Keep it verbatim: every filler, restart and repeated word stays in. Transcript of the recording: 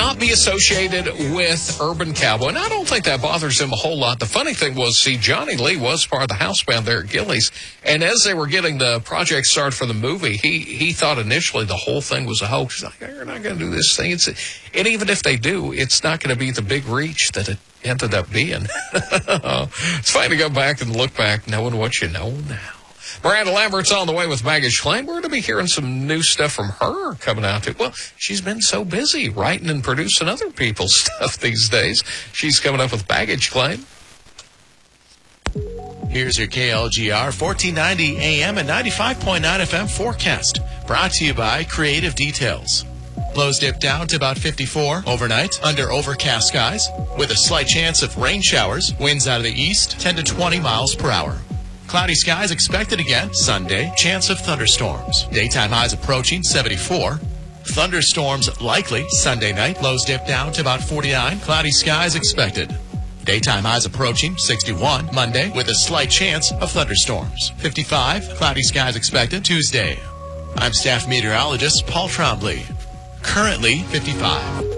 not be associated with Urban Cowboy. And I don't think that bothers him a whole lot. The funny thing was, see, Johnny Lee was part of the house band there at Gillies. And as they were getting the project started for the movie, he, he thought initially the whole thing was a hoax. He's like, they're not going to do this thing. It's, and even if they do, it's not going to be the big reach that it ended up being. It's fine to go back and look back knowing what you know now. Miranda Lambert's on the way with Baggage Claim. We're going to be hearing some new stuff from her coming out too. Well, she's been so busy writing and producing other people's stuff these days. She's coming up with Baggage Claim. Here's your K L G R fourteen ninety A M and ninety-five point nine F M forecast. Brought to you by Creative Details. Lows dip down to about fifty-four overnight under overcast skies with a slight chance of rain showers. Winds out of the east, ten to twenty miles per hour. Cloudy skies expected again Sunday. Chance of thunderstorms. Daytime highs approaching seventy-four. Thunderstorms likely Sunday night. Lows dip down to about forty-nine. Cloudy skies expected. Daytime highs approaching sixty-one Monday with a slight chance of thunderstorms. fifty-five. Cloudy skies expected Tuesday. I'm staff meteorologist Paul Trombley. Currently fifty-five.